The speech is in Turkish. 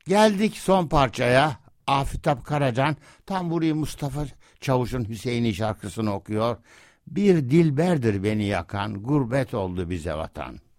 Geldik son parçaya. Afitap Karacan, Tamburi Mustafa Çavuş'un Hüseyin'i şarkısını okuyor. Bir dilberdir beni yakan, gurbet oldu bize vatan.